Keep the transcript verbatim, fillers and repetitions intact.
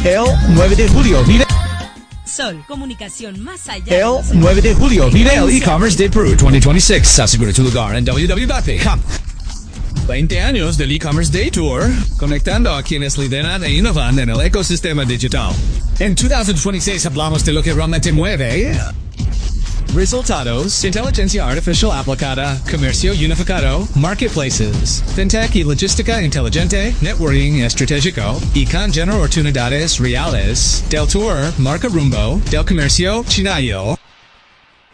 El nueve de julio, vive. Sol, comunicación más allá. El nueve de julio, vive el e-commerce de Perú twenty twenty-six. Asegura tu lugar en w w w punto com. veinte años del e-commerce Day Tour, conectando a quienes lideran e innovan en el ecosistema digital. En twenty twenty-six hablamos de lo que realmente mueve. Resultados, inteligencia artificial aplicada, comercio unificado, marketplaces, fintech y logística inteligente, networking estratégico, y con generar oportunidades reales, del tour, marca rumbo, del comercio chinayo.